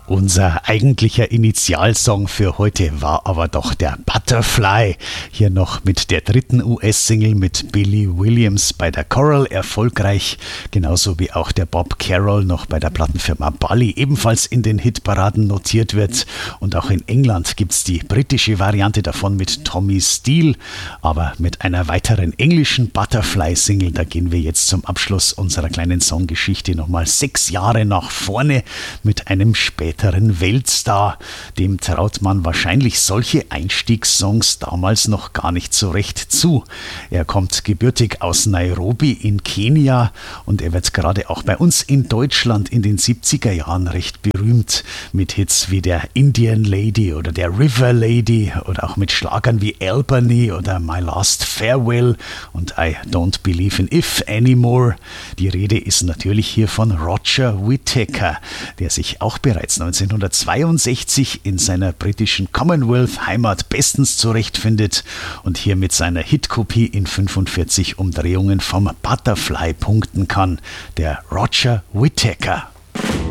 Unser eigentlicher Initialsong für heute war aber doch der Butterfly. Hier noch mit der dritten US-Single mit Billy Williams bei der Coral erfolgreich. Genauso wie auch der Bob Carroll noch bei der Plattenfirma Bally ebenfalls in den Hitparaden notiert wird. Und auch in England gibt es die britische Variante davon mit Tommy Steele. Aber mit einer weiteren englischen Butterfly-Single, da gehen wir jetzt zum Abschluss unserer kleinen Songgeschichte nochmal 6 Jahre nach vorne mit einem späteren Weltstar. Dem traut man wahrscheinlich solche Einstiegssongs damals noch gar nicht so recht zu. Er kommt gebürtig aus Nairobi in Kenia und er wird gerade auch bei uns in Deutschland in den 70er Jahren recht berühmt mit Hits wie der Indian Lady oder der River Lady oder auch mit Schlagern wie Albany oder My Last Farewell und I Don't Believe in If Anymore. Die Rede ist natürlich hier von Roger Whittaker, der sich auch bereits 1962 in seiner britischen Commonwealth-Heimat bestens zurechtfindet und hier mit seiner Hitkopie in 45 Umdrehungen vom Butterfly punkten kann. Der Roger Whittaker.